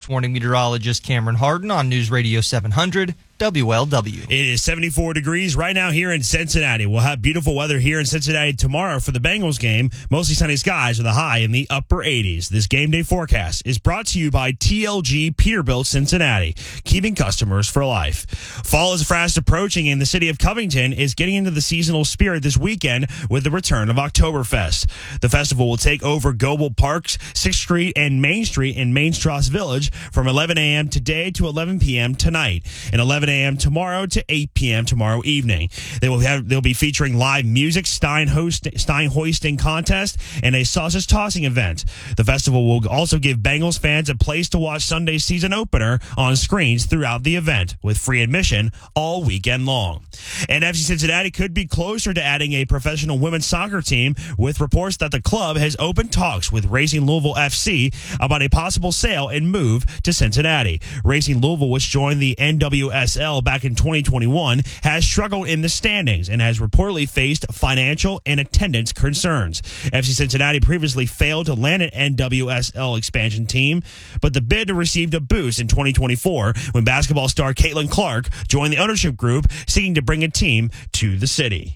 Morning meteorologist Cameron Harden on News Radio 700 WLW. It is 74 degrees right now here in Cincinnati. We'll have beautiful weather here in Cincinnati tomorrow for the Bengals game. Mostly sunny skies with a high in the upper 80s. This game day forecast is brought to you by TLG Peterbilt Cincinnati, keeping customers for life. Fall is fast approaching, and the city of Covington is getting into the seasonal spirit this weekend with the return of Oktoberfest. The festival will take over Goebel Park's 6th Street and Main Street in Main Strasse Village from 11 a.m. today to 11 p.m. tonight, and 11 a.m. tomorrow to 8 p.m. tomorrow evening. They'll be featuring live music, Stein hoisting contest, and a sausage tossing event. The festival will also give Bengals fans a place to watch Sunday's season opener on screens throughout the event, with free admission all weekend long. And FC Cincinnati could be closer to adding a professional women's soccer team, with reports that the club has opened talks with Racing Louisville FC about a possible sale and move to Cincinnati. Racing Louisville, which joined the NWSL back in 2021, has struggled in the standings and has reportedly faced financial and attendance concerns. FC Cincinnati previously failed to land an NWSL expansion team, but the bid received a boost in 2024 when basketball star Caitlin Clark joined the ownership group seeking to bring a team to the city.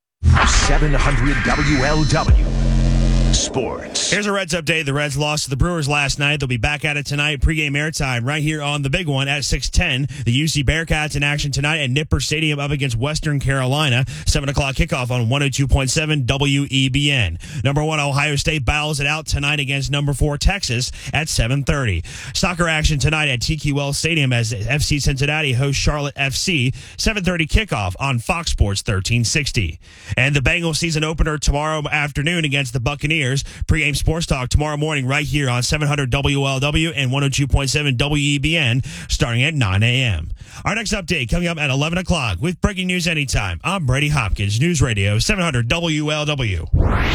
700 WLW. Sports. Here's a Reds update. The Reds lost to the Brewers last night. They'll be back at it tonight, pregame airtime, right here on the big one at 6:10. The UC Bearcats in action tonight at Nipper Stadium up against Western Carolina. 7 o'clock kickoff on 102.7 WEBN. Number 1 Ohio State battles it out tonight against number 4 Texas at 7:30. Soccer action tonight at TQL Stadium as FC Cincinnati hosts Charlotte FC. 7:30 kickoff on Fox Sports 1360. And the Bengals season opener tomorrow afternoon against the Buccaneers. Pre-game sports talk tomorrow morning right here on 700 WLW and 102.7 WEBN starting at 9 a.m. Our next update coming up at 11 o'clock with breaking news anytime. I'm Brady Hopkins, News Radio 700 WLW.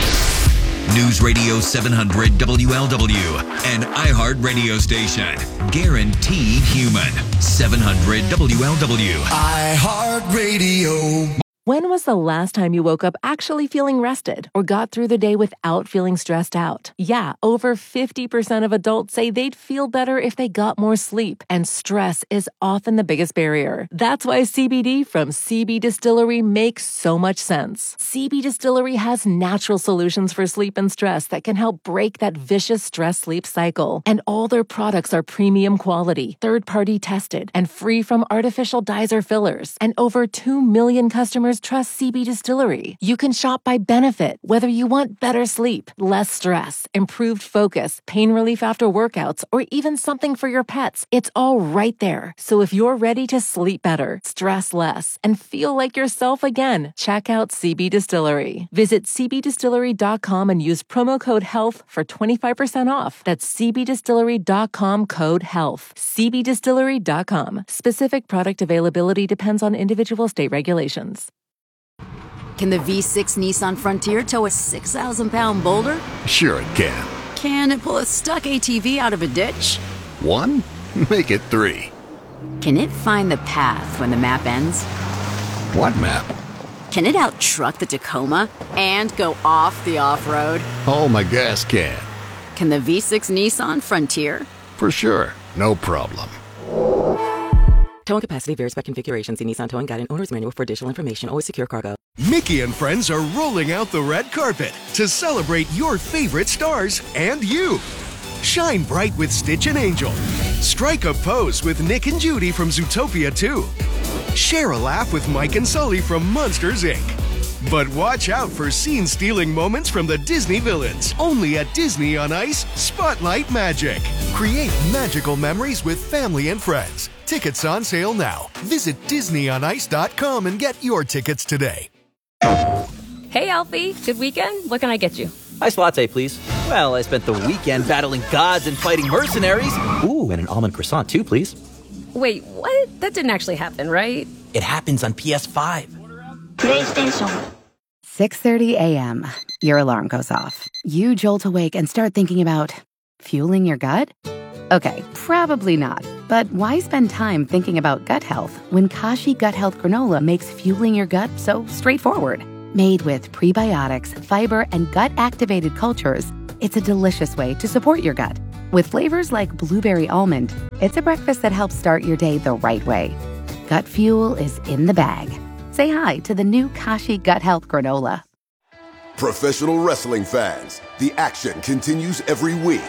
News Radio 700 WLW, an iHeart radio station. Guaranteed human. 700 WLW. iHeart Radio. When was the last time you woke up actually feeling rested or got through the day without feeling stressed out? Yeah, over 50% of adults say they'd feel better if they got more sleep, and stress is often the biggest barrier. That's why CBD from CB Distillery makes so much sense. CB Distillery has natural solutions for sleep and stress that can help break that vicious stress-sleep cycle. And all their products are premium quality, third-party tested, and free from artificial dyes or fillers. And over 2 million customers trust CB Distillery. You can shop by benefit, whether you want better sleep, less stress, improved focus, pain relief after workouts, or even something for your pets. It's all right there. So if you're ready to sleep better, stress less, and feel like yourself again, check out CB Distillery. Visit cbdistillery.com and use promo code HEALTH for 25% off. That's cbdistillery.com code HEALTH. cbdistillery.com. Specific product availability depends on individual state regulations. Can the V6 Nissan Frontier tow a 6,000-pound boulder? Sure it can. Can it pull a stuck ATV out of a ditch? 1? Make it 3. Can it find the path when the map ends? What map? Can it out-truck the Tacoma and go off the off-road? Oh, my gas can. Can the V6 Nissan Frontier? For sure. No problem. Towing capacity varies by configuration. See Nissan Towing Guide and Owner's Manual for additional information. Always secure cargo. Mickey and friends are rolling out the red carpet to celebrate your favorite stars and you. Shine bright with Stitch and Angel. Strike a pose with Nick and Judy from Zootopia 2. Share a laugh with Mike and Sully from Monsters, Inc. But watch out for scene-stealing moments from the Disney villains. Only at Disney on Ice, Spotlight Magic. Create magical memories with family and friends. Tickets on sale now. Visit DisneyOnIce.com and get your tickets today. Hey, Alfie. Good weekend? What can I get you? Iced latte, please. Well, I spent the weekend battling gods and fighting mercenaries. Ooh, and an almond croissant, too, please. Wait, what? That didn't actually happen, right? It happens on PS5. PlayStation. 6:30 a.m. Your alarm goes off. You jolt awake and start thinking about fueling your gut? Okay, probably not. But why spend time thinking about gut health when Kashi Gut Health Granola makes fueling your gut so straightforward? Made with prebiotics, fiber, and gut-activated cultures, it's a delicious way to support your gut. With flavors like blueberry almond, it's a breakfast that helps start your day the right way. Gut Fuel is in the bag. Say hi to the new Kashi Gut Health Granola. Professional wrestling fans, the action continues every week.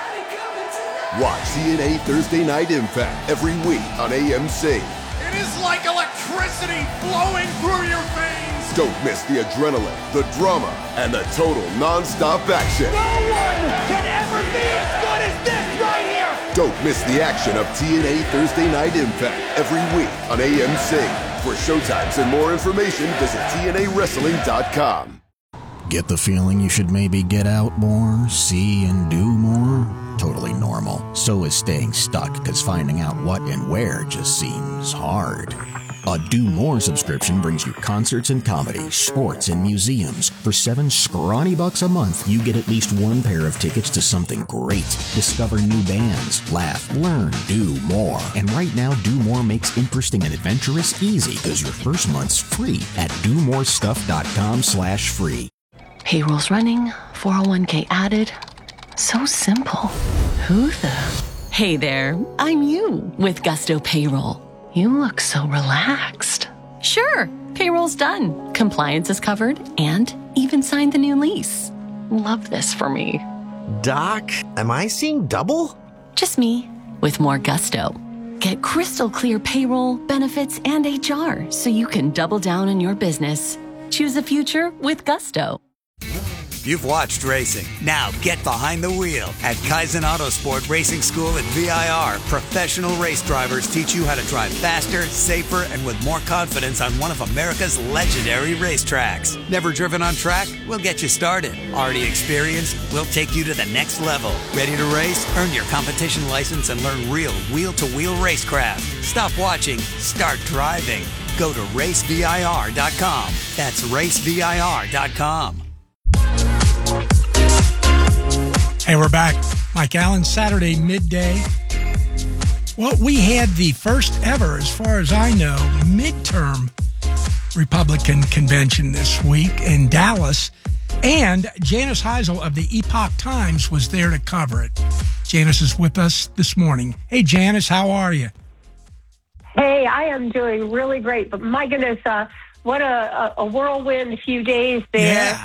Watch TNA Thursday Night Impact every week on AMC. It is like electricity flowing through your veins. Don't miss the adrenaline, the drama, and the total non-stop action. No one can ever be as good as this right here. Don't miss the action of TNA Thursday Night Impact every week on AMC. For showtimes and more information, visit TNAWrestling.com. Get the feeling you should maybe get out more, see and do more? Totally normal. So is staying stuck, because finding out what and where just seems hard. A Do More subscription brings you concerts and comedy, sports and museums. For $7 scrawny bucks a month, you get at least one pair of tickets to something great. Discover new bands, laugh, learn, do more. And right now, Do More makes interesting and adventurous easy, because your first month's free at domorestuff.com/free. Payroll's running, 401k added. So simple. Who the? Hey there, I'm you with Gusto Payroll. You look so relaxed. Sure, payroll's done. Compliance is covered and even signed the new lease. Love this for me. Doc, am I seeing double? Just me with more Gusto. Get crystal clear payroll, benefits, and HR so you can double down on your business. Choose a future with Gusto. You've watched racing. Now get behind the wheel. At Kaizen Autosport Racing School at VIR, professional race drivers teach you how to drive faster, safer, and with more confidence on one of America's legendary racetracks. Never driven on track? We'll get you started. Already experienced? We'll take you to the next level. Ready to race? Earn your competition license and learn real wheel-to-wheel racecraft. Stop watching. Start driving. Go to racevir.com. That's racevir.com. Hey, we're back. Mike Allen, Saturday midday. Well, we had the first ever, as far as I know, midterm Republican convention this week in Dallas. And Janice Heisel of the Epoch Times was there to cover it. Janice is with us this morning. Hey, Janice, how are you? Hey, I am doing really great. But my goodness, what a whirlwind few days there. Yeah.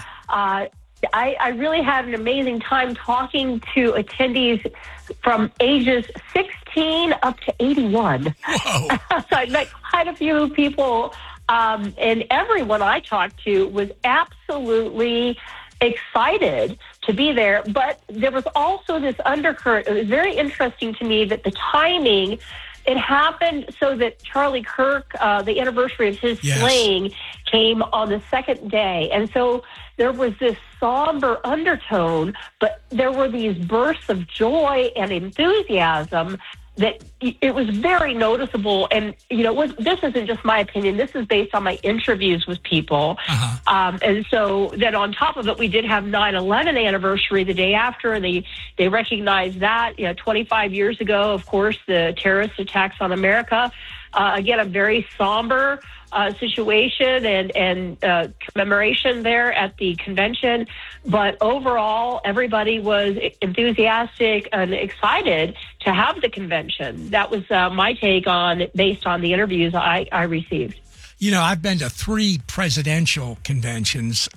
I really had an amazing time talking to attendees from ages 16 up to 81. Whoa. So I met quite a few people, and everyone I talked to was absolutely excited to be there. But there was also this undercurrent. It was very interesting to me that the timing, it happened so that Charlie Kirk, the anniversary of his slaying, came on the second day. And so there was this somber undertone, but there were these bursts of joy and enthusiasm that it was very noticeable. And, you know, this isn't just my opinion. This is based on my interviews with people. And so then on top of it, we did have 9/11 anniversary the day after, and they recognized that, 25 years ago, of course, the terrorist attacks on America. Again, a very somber situation and commemoration there at the convention. But overall, everybody was enthusiastic and excited to have the convention. That was my take on it based on the interviews I received. You know, I've been to 3 presidential conventions.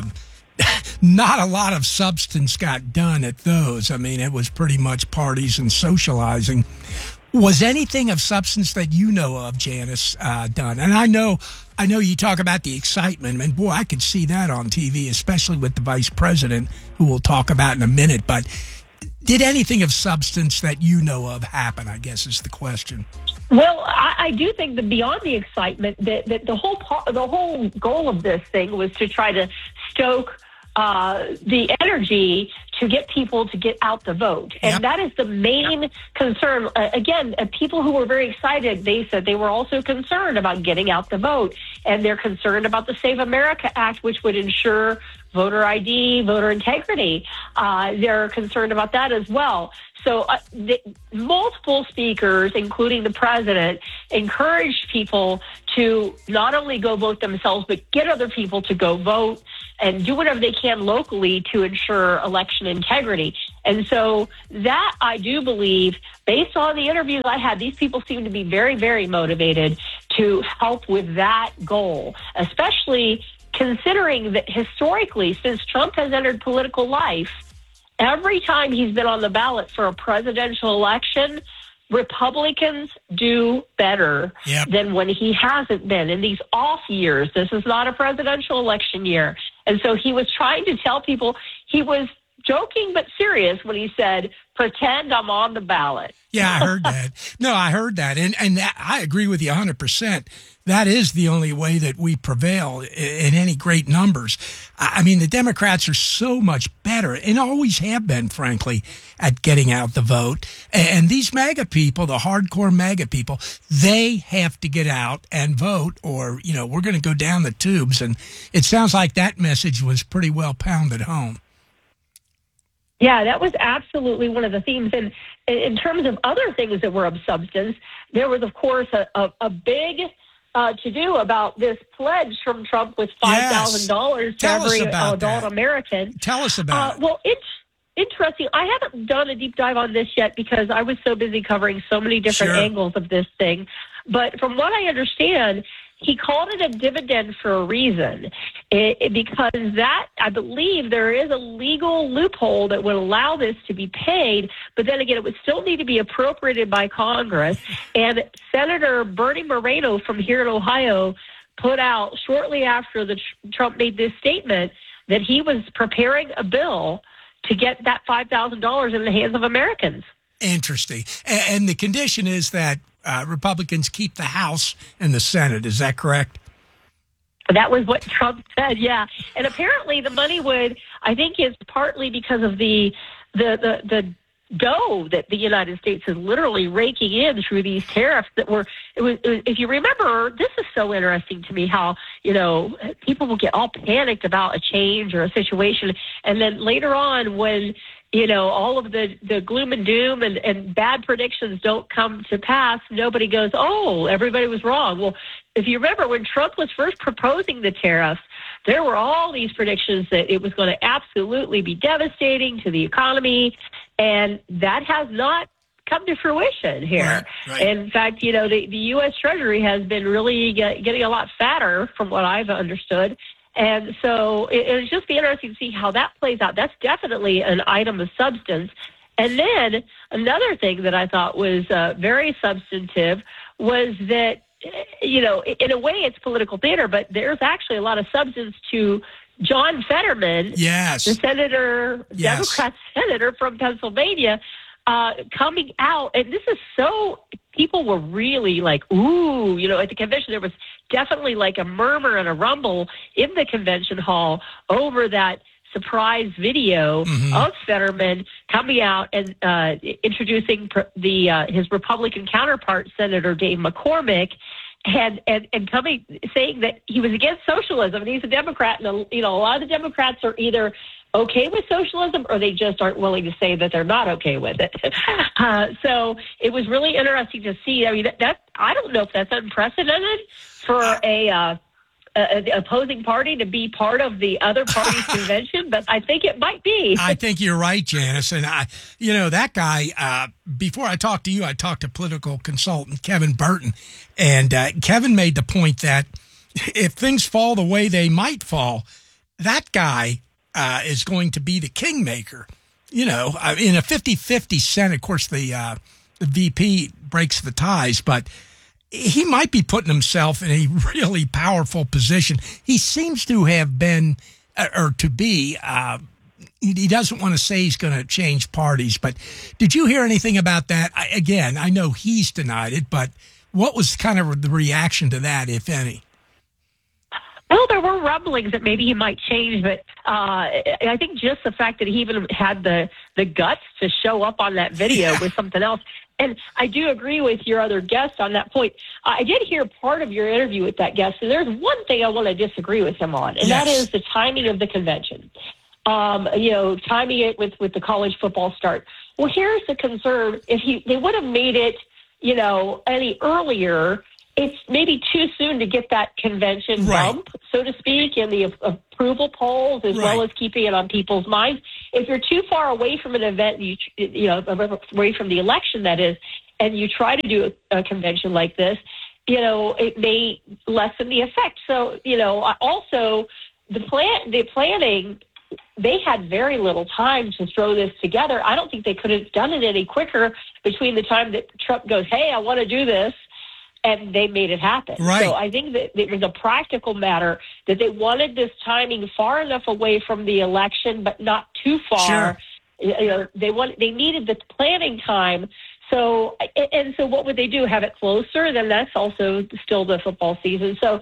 Not a lot of substance got done at those. I mean, it was pretty much parties and socializing. Was anything of substance that you know of, Janice, done? And I know you talk about the excitement, and boy, I could see that on TV, especially with the vice president, who we'll talk about in a minute. But did anything of substance that you know of happen, I guess is the question. Well, I do think that beyond the excitement, that the whole goal of this thing was to try to stoke the energy to get people to get out the vote. And that is the main concern. Again, people who were very excited, they said they were also concerned about getting out the vote. And they're concerned about the Save America Act, which would ensure voter ID, voter integrity. They're concerned about that as well. So multiple speakers, including the president, encouraged people to not only go vote themselves, but get other people to go vote and do whatever they can locally to ensure election integrity. And so that, I do believe, based on the interviews I had, these people seem to be very, very motivated to help with that goal, especially considering that historically, since Trump has entered political life, every time he's been on the ballot for a presidential election, Republicans do better than when he hasn't been in these off years. This is not a presidential election year. And so he was trying to tell people, he was joking but serious when he said, pretend I'm on the ballot. Yeah, I heard that. No, I heard that. And that, I agree with you 100%. That is the only way that we prevail in any great numbers. I mean, the Democrats are so much better and always have been, frankly, at getting out the vote. And these MAGA people, the hardcore MAGA people, they have to get out and vote or, you know, we're going to go down the tubes. And it sounds like that message was pretty well pounded home. Yeah, that was absolutely one of the themes. And in terms of other things that were of substance, there was, of course, a big to-do about this pledge from Trump with $5,000 to every adult American. Tell us about it. Well, it's interesting. I haven't done a deep dive on this yet because I was so busy covering so many different angles of this thing. But from what I understand, he called it a dividend for a reason, because that, I believe, there is a legal loophole that would allow this to be paid, but then again, it would still need to be appropriated by Congress. And Senator Bernie Moreno from here in Ohio put out shortly after Trump made this statement that he was preparing a bill to get that $5,000 in the hands of Americans. Interesting. And the condition is that Republicans keep the House and the Senate. Is that correct? That was what Trump said, yeah. And apparently the money would, I think, is partly because of the dough that the United States is literally raking in through these tariffs that were, if you remember, this is so interesting to me how, you know, people will get all panicked about a change or a situation. And then later on when, you know, all of the gloom and doom and bad predictions don't come to pass, nobody goes, oh, everybody was wrong. Well, if you remember when Trump was first proposing the tariffs, there were all these predictions that it was going to absolutely be devastating to the economy, and that has not come to fruition here. Right. In fact, you know, the U.S. Treasury has been really getting a lot fatter from what I've understood. And so it'll just be interesting to see how that plays out. That's definitely an item of substance. And then another thing that I thought was very substantive was that, you know, in a way it's political theater, but there's actually a lot of substance to John Fetterman, the senator, Democrat senator from Pennsylvania, coming out. And this is so, people were really like, ooh, you know, at the convention, there was definitely like a murmur and a rumble in the convention hall over that surprise video of Fetterman coming out and introducing his Republican counterpart, Senator Dave McCormick, and coming saying that he was against socialism, and he's a Democrat, and you know, a lot of the Democrats are either okay with socialism or they just aren't willing to say that they're not okay with it. So it was really interesting to see. I mean, that I don't know if that's unprecedented for a opposing party to be part of the other party's convention, but I think it might be. I think you're right, Janice. And you know, that guy, before I talked to you, I talked to political consultant Kevin Burton, and Kevin made the point that if things fall the way they might fall, that guy is going to be the kingmaker. You know, in a 50-50 Senate, of course, the VP breaks the ties, but he might be putting himself in a really powerful position. He seems to have been, or to be, he doesn't want to say he's going to change parties, but did you hear anything about that? Again, I know he's denied it, but what was kind of the reaction to that, if any? Well, there were rumblings that maybe he might change, but I think just the fact that he even had the guts to show up on that video was something else. And I do agree with your other guest on that point. I did hear part of your interview with that guest, and there's one thing I want to disagree with him on, and that is the timing of the convention. Timing it with the college football start. Well, here's the concern. If they would have made it, any earlier, it's maybe too soon to get that convention bump, so to speak, in the approval polls, as well as keeping it on people's minds. If you're too far away from an event, away from the election, that is, and you try to do a convention like this, it may lessen the effect. So, also the planning, they had very little time to throw this together. I don't think they could have done it any quicker between the time that Trump goes, hey, I want to do this, and they made it happen. Right. So I think that it was a practical matter that they wanted this timing far enough away from the election, but not too far. Sure. They needed the planning time. So what would they do? Have it closer? Then that's also still the football season. So,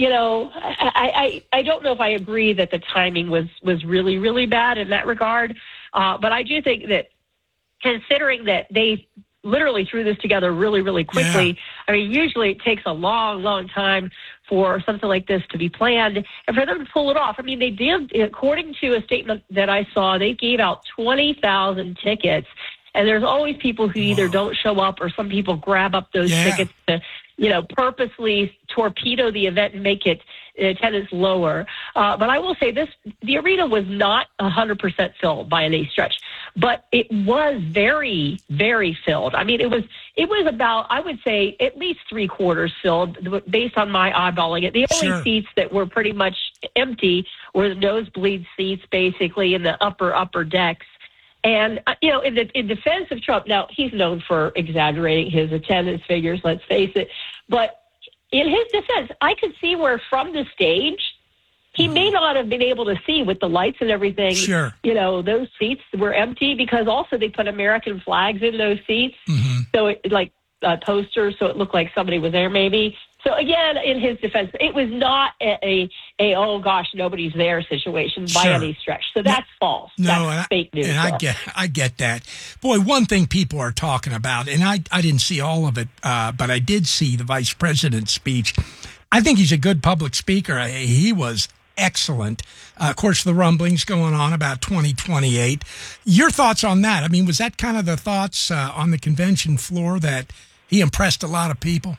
I don't know if I agree that the timing was really, really bad in that regard. But I do think that considering that they literally threw this together really, really quickly. Yeah. I mean, usually it takes a long, long time for something like this to be planned and for them to pull it off. I mean, they did, according to a statement that I saw, they gave out 20,000 tickets. And there's always people who either don't show up or some people grab up those tickets to, purposely torpedo the event and make it attendance lower. But I will say this, the arena was not 100% filled by any stretch, but it was very, very filled. I mean, it was about, I would say, at least 3/4 filled based on my eyeballing it. The only seats that were pretty much empty were the nosebleed seats, basically, in the upper decks. And, in defense of Trump, now he's known for exaggerating his attendance figures, let's face it. But in his defense, I could see where from the stage, he may not have been able to see with the lights and everything. Sure. Those seats were empty because also they put American flags in those seats. Mm-hmm. So it posters, so it looked like somebody was there maybe. So again, in his defense, it was not a oh gosh, nobody's there situation by any stretch. So that's false. No, that's fake news. And I get that. Boy, one thing people are talking about, and I didn't see all of it, but I did see the vice president's speech. I think he's a good public speaker. He was excellent. Of course, the rumblings going on about 2028. Your thoughts on that? I mean, was that kind of the thoughts on the convention floor that he impressed a lot of people?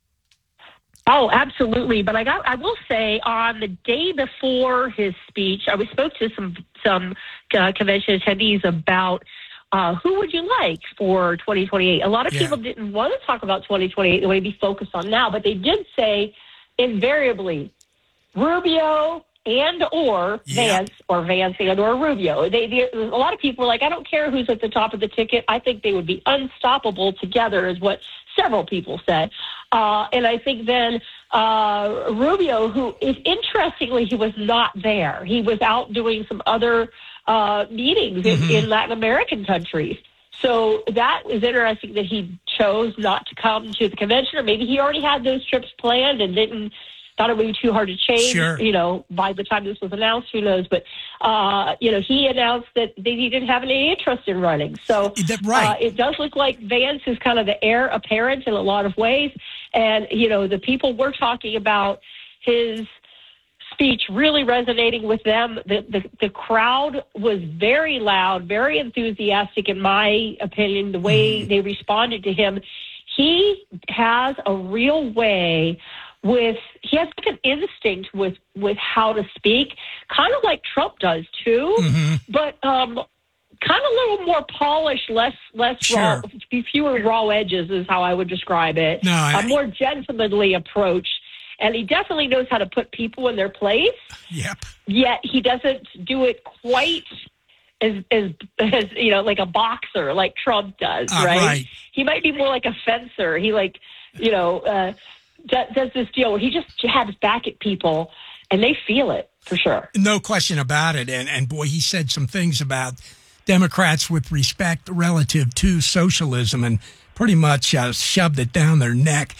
Oh, absolutely. But I will say, on the day before his speech, I spoke to some convention attendees about who would you like for 2028. A lot of people didn't want to talk about 2028. They want to be focused on now, but they did say invariably Rubio and or Vance, or Vance and or Rubio. A lot of people were like, I don't care who's at the top of the ticket. I think they would be unstoppable together, is what several people said. And I think then Rubio, who is interestingly, he was not there. He was out doing some other meetings in Latin American countries. So that is interesting that he chose not to come to the convention, or maybe he already had those trips planned and thought it would be too hard to change, by the time this was announced, who knows. But, he announced that he didn't have any interest in running. So it does look like Vance is kind of the heir apparent in a lot of ways. And, the people were talking about his speech really resonating with them. The crowd was very loud, very enthusiastic, in my opinion, the way they responded to him. He has a real way he has like an instinct with how to speak, kind of like Trump does too, but kind of a little more polished, less raw, fewer raw edges is how I would describe it. A more gentlemanly approach. And he definitely knows how to put people in their place. Yep. Yet he doesn't do it quite as like a boxer like Trump does, right? He might be more like a fencer. He does this deal where he just jabs back at people and they feel it for sure. No question about it. And boy, he said some things about Democrats with respect relative to socialism and pretty much shoved it down their neck.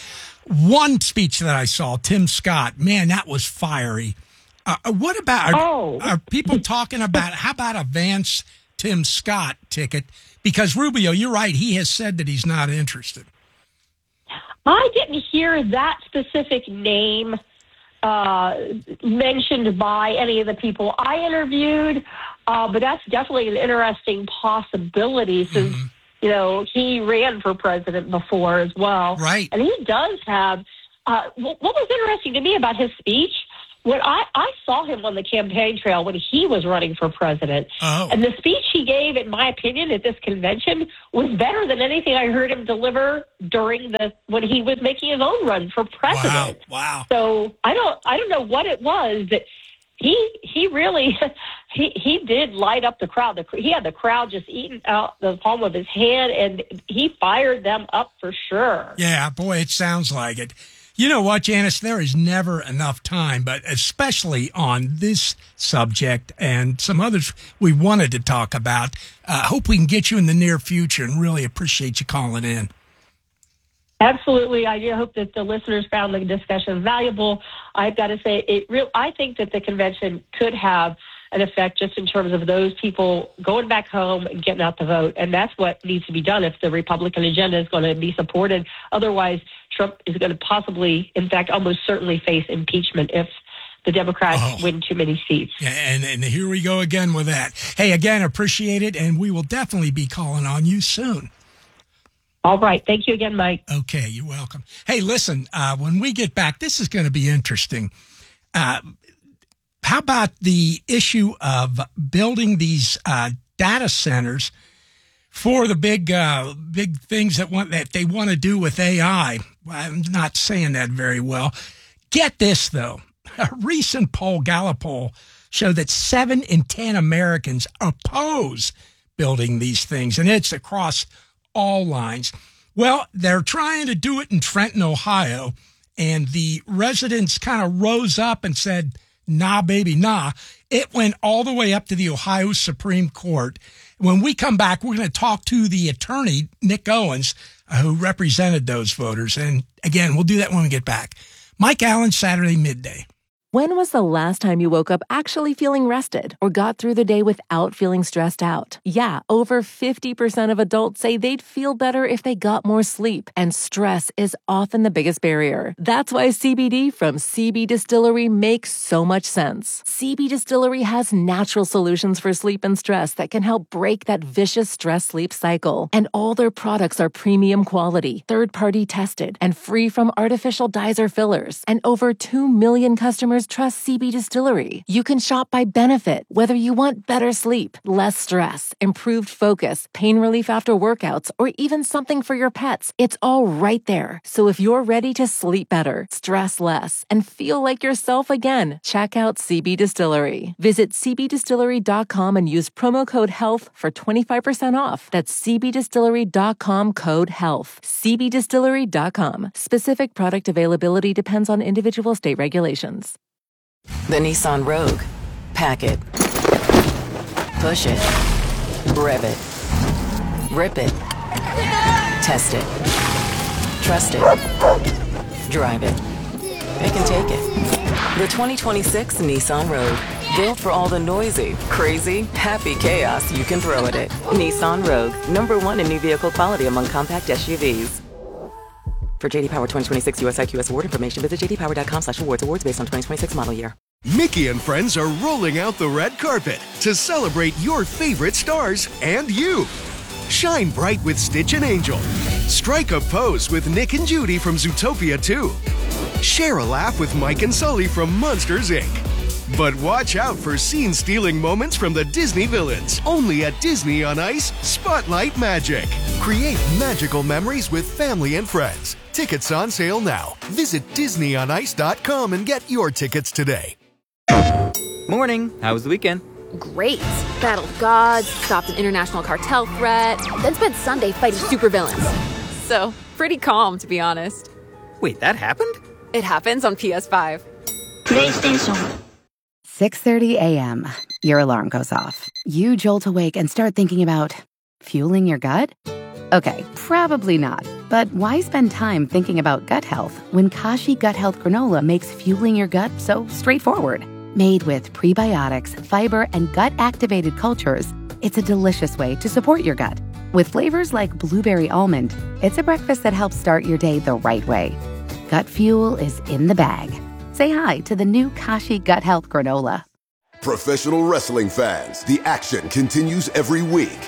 One speech that I saw, Tim Scott, man, that was fiery. What about, are people talking about, how about a Vance Tim Scott ticket? Because Rubio, you're right, he has said that he's not interested. I didn't hear that specific name mentioned by any of the people I interviewed, but that's definitely an interesting possibility since, you know, he ran for president before as well. Right. And he does have, what was interesting to me about his speech, when I saw him on the campaign trail when he was running for president. Oh. And the speech he gave, in my opinion, at this convention was better than anything I heard him deliver during when he was making his own run for president. Wow. So I don't know what it was that he really he did light up the crowd. He had the crowd just eating out the palm of his hand, and he fired them up for sure. Yeah, boy, it sounds like it. You know what, Janice? There is never enough time, but especially on this subject and some others we wanted to talk about. Hope we can get you in the near future and really appreciate you calling in. Absolutely. I hope that the listeners found the discussion valuable. I've got to say, I think that the convention could have an effect just in terms of those people going back home and getting out the vote. And that's what needs to be done if the Republican agenda is going to be supported. Otherwise, Trump is going to possibly, in fact, almost certainly face impeachment if the Democrats win too many seats. Yeah, and here we go again with that. Hey, again, appreciate it, and we will definitely be calling on you soon. All right. Thank you again, Mike. Okay, you're welcome. Hey, listen, when we get back, this is going to be interesting. How about the issue of building these data centers for the big things that they want to do with AI? I'm not saying that very well. Get this, though. A recent poll, Gallup poll, showed that 7 in 10 Americans oppose building these things, and it's across all lines. Well, they're trying to do it in Trenton, Ohio, and the residents kind of rose up and said, nah, baby, nah. It went all the way up to the Ohio Supreme Court. When we come back, we're going to talk to the attorney, Nick Owens, who represented those voters. And again, we'll do that when we get back. Mike Allen, Saturday Midday. When was the last time you woke up actually feeling rested or got through the day without feeling stressed out? Yeah, over 50% of adults say they'd feel better if they got more sleep, and stress is often the biggest barrier. That's why CBD from CB Distillery makes so much sense. CB Distillery has natural solutions for sleep and stress that can help break that vicious stress-sleep cycle. And all their products are premium quality, third-party tested, and free from artificial dyes or fillers. And over 2 million customers trust CB Distillery. You can shop by benefit, whether you want better sleep, less stress, improved focus, pain relief after workouts, or even something for your pets. It's all right there. So if you're ready to sleep better, stress less, and feel like yourself again, check out CB Distillery. Visit cbdistillery.com and use promo code HEALTH for 25% off. That's cbdistillery.com, code HEALTH. cbdistillery.com. Specific product availability depends on individual state regulations. The Nissan Rogue. Pack it. Push it. Rev it. Rip it. Test it. Trust it. Drive it. It can take it. The 2026 Nissan Rogue. Built for all the noisy, crazy, happy chaos you can throw at it. Nissan Rogue. #1 in new vehicle quality among compact SUVs. For JD Power 2026 US IQS award information, visit jdpower.com/awards. Awards based on 2026 model year. Mickey and friends are rolling out the red carpet to celebrate your favorite stars and you. Shine bright with Stitch and Angel. Strike a pose with Nick and Judy from Zootopia 2. Share a laugh with Mike and Sully from Monsters, Inc. But watch out for scene-stealing moments from the Disney villains. Only at Disney on Ice Spotlight Magic. Create magical memories with family and friends. Tickets on sale now. Visit DisneyOnIce.com and get your tickets today. Morning. How was the weekend? Great. Battled gods, stopped an international cartel threat, then spent Sunday fighting supervillains. So, pretty calm, to be honest. Wait, that happened? It happens on PS5. PlayStation. 6:30 a.m. Your alarm goes off. You jolt awake and start thinking about fueling your gut? Okay, probably not. But why spend time thinking about gut health when Kashi Gut Health Granola makes fueling your gut so straightforward? Made with prebiotics, fiber, and gut-activated cultures, it's a delicious way to support your gut. With flavors like blueberry almond, it's a breakfast that helps start your day the right way. Gut fuel is in the bag. Say hi to the new Kashi Gut Health Granola. Professional wrestling fans, the action continues every week.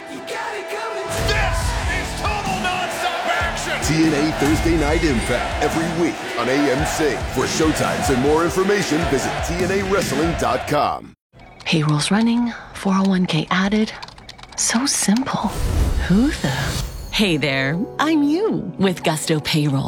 TNA Thursday Night Impact every week on AMC. For showtimes and more information, visit TNAWrestling.com. Payroll's running, 401k added. So simple. Who the? Hey there, I'm you with Gusto Payroll.